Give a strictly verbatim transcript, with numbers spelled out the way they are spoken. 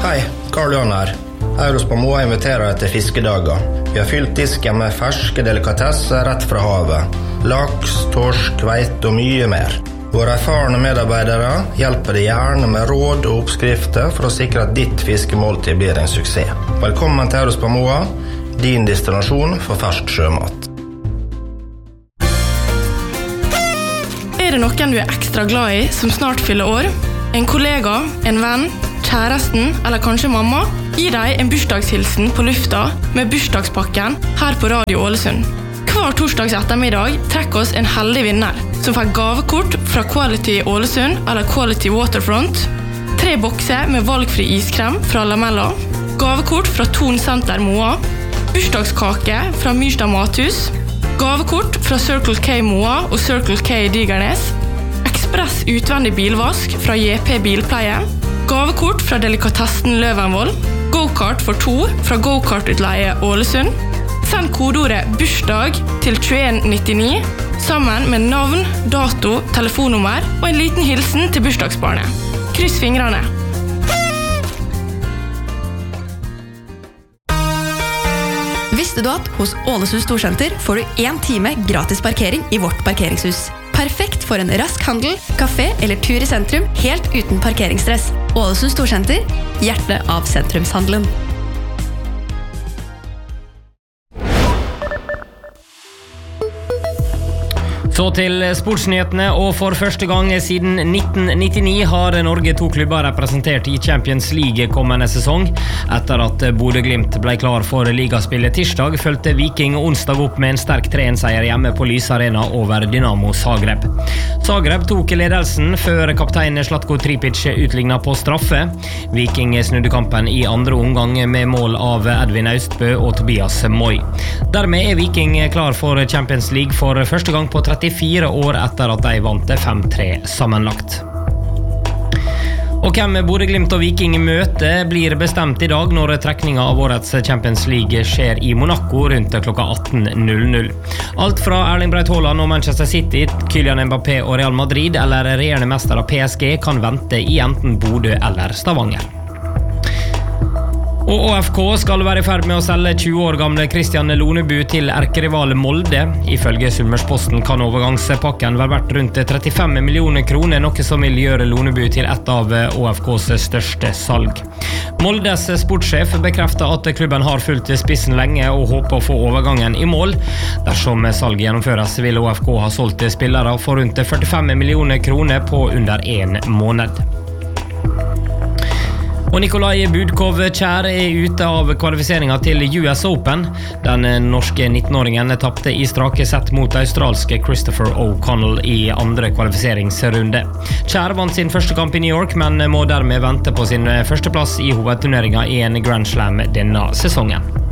Hei, Karl Johan her. Eurospar inviterer deg til fiskedager. Vi har fylt disken med ferske delikatesser rett fra havet. Laks, torsk, kveite og mye mer. Våre erfarne medarbeidere hjelper deg gjerne med råd og oppskrifter for å sikre at ditt fiskemåltid blir en suksess. Velkommen til Eurospar Moa, din destinasjon for fersk sjømat. Er det noen du er ekstra glad i som snart fyller år? En kollega, en venn, kjæresten eller kanskje mamma? Gi deg en bursdagshilsen på lufta med bursdagspakken her på Radio Ålesund. Hver torsdags ettermiddag trekker oss en heldig vinner som får gavekort fra Quality Ålesund eller Quality Waterfront, tre bokser med valgfri iskrem fra Lamella, gavekort fra Ton Center Moa, bursdagskake fra Myrstad Mathus, gavekort fra Circle K Moa og Circle K Digernes, ekspress utvendig bilvask fra J P Bilpleie, gavekort fra Delikatessen Løvenvoll, go-kart for to fra Go-kart-utleie Ålesund. Send kodeordet bursdag til tjueen nittini sammen med navn, dato, telefonnummer og en liten hilsen til bursdagsbarnet. Kryss fingrene. Visste du at hos Ålesund Storsenter får du en time gratis parkering i vårt parkeringshus? Perfekt for en rask handel, kafé eller tur i sentrum, helt uten parkeringsstress. Ålesund Storsenter, hjertet av sentrumshandelen. Så til sportsnyhetene, og for første gang siden nitten nittini har Norge to klubber representert i Champions League kommende sesong. Etter at Bodø Glimt ble klar for ligaspillet tirsdag, følte Viking onsdag opp med en sterk tre en seier hjemme på Lys Arena over Dynamo Zagreb. Zagreb tok ledelsen før kaptein Zlatko Tripic utlignet på straffe. Viking snudde kampen i andre omgang med mål av Edvin Austbø og Tobias Moi. Dermed er Viking klar for Champions League for første gang på trettifire år etter at de vant fem tre sammenlagt. Og hvem Bodø Glimt og Viking møter blir bestemt i dag når trekningen av årets Champions League skjer i Monaco rundt klokka atten null null. Alt fra Erling Braut Haaland og Manchester City, Kylian Mbappé og Real Madrid eller regjerende mester av P S G kan vente i enten Bodø eller Stavanger. Og Å F K skal være i ferd med å selge tjue år gamle Christian Lonebu til erkerival Molde. Ifølge Sunnmørsposten kan overgangspakken være verdt rundt trettifem millioner kroner, noe som vil gjøre Lonebu til et av Å F Ks største salg. Moldes sportssjef bekrefter at klubben har fulgt spissen lenge og håper å få overgangen i mål. Dersom salget gjennomføres, vil Å F K ha solgt spillere for rundt førtifem millioner kroner på under en måned. Og Nikolai Budkov Kjær er ute av kvalifiseringen til U S Open. Den norske nittenåringen tappte i strake sett mot australske Christopher O'Connell i andre kvalifiseringsrunde. Kjær vant sin første kamp i New York, men må dermed vente på sin første plass i hovedturneringen i en Grand Slam denne sesongen.